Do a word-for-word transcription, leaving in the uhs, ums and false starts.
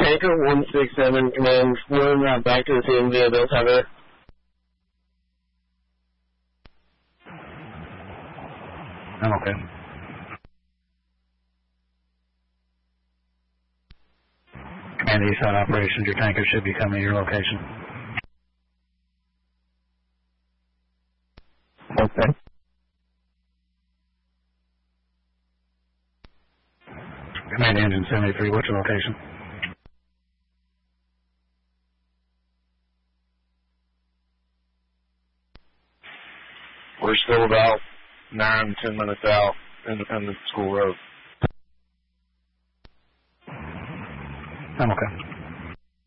Tanker one six seven, command one uh, back to the scene via Bill Tucker. I'm okay. Command Eastside Operations, your tanker should be coming to your location. Okay. Command Engine seventy-three, what's your location? We're still about nine, ten minutes out, Independence School Road. I'm okay.